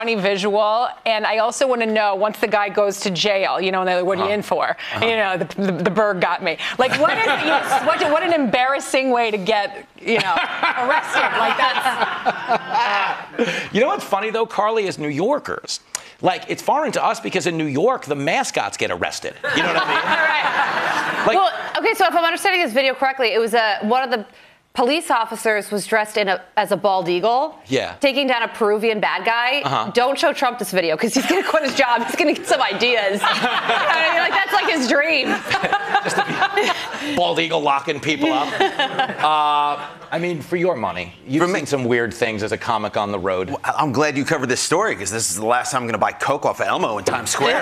visual, and I also want to know, once the guy goes to jail, you know, what are you in for? You know, the bird got me. Like, what is what an embarrassing way to get, you know, arrested. Like, that's... You know what's funny, though, Carly, is New Yorkers. Like, it's foreign to us because in New York, the mascots get arrested. You know what I mean? Right. Like, well, okay, so if I'm understanding this video correctly, it was one of the police officers was dressed as a bald eagle, taking down a Peruvian bad guy. Don't show Trump this video because he's going to quit his job. He's going to get some ideas. Like, that's like his dream. Just to be bald eagle locking people up. I mean, for your money, you've seen some weird things as a comic on the road. Well, I'm glad you covered this story because this is the last time I'm going to buy Coke off of Elmo in Times Square.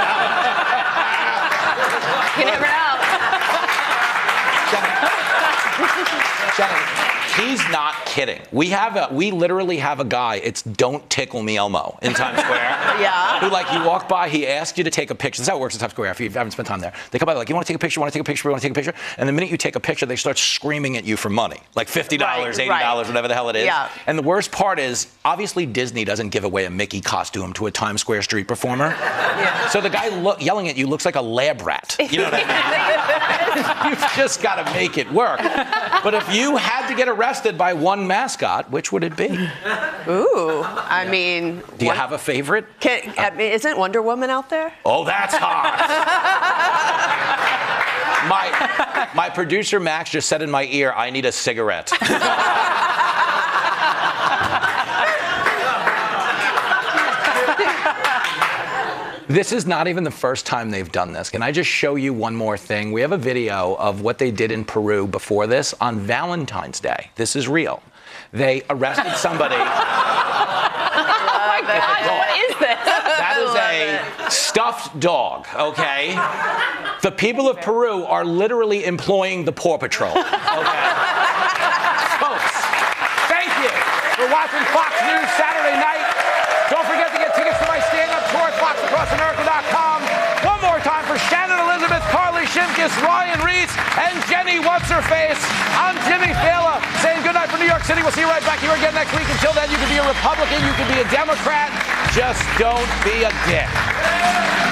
You never know. He's not kidding. We literally have a guy, it's Don't Tickle Me Elmo in Times Square. Yeah. Who, like, you walk by, he asks you to take a picture. This is how it works in Times Square if you haven't spent time there. They come by, like, you want to take a picture, want to take a picture, want to take a picture? And the minute you take a picture, they start screaming at you for money. Like $50, $80, whatever the hell it is. Yeah. And the worst part is, obviously Disney doesn't give away a Mickey costume to a Times Square street performer. Yeah. So the guy yelling at you looks like a lab rat. You know what I mean? You've just got to make it work. But if you had to get arrested by one mascot, which would it be? Ooh, I mean... Do you have a favorite? Isn't Wonder Woman out there? Oh, that's hot. My producer, Max, just said in my ear, I need a cigarette. This is not even the first time they've done this. Can I just show you one more thing? We have a video of what they did in Peru before this on Valentine's Day. This is real. They arrested somebody. Oh my God, what is this? That is a stuffed dog, okay? The people of Peru are literally employing the Paw Patrol, okay? Folks, thank you for watching Fox News Saturday night. Don't forget to get tickets to my stand-up tour at foxacrossamerica.com. One more time for Shannon Elizabeth, Carly Shimkus, Ryan Reitz, and Jenny What's-Her-Face. I'm Jimmy Fallon saying good night from New York City. We'll see you right back here again next week. Until then, you can be a Republican, you can be a Democrat. Just don't be a dick.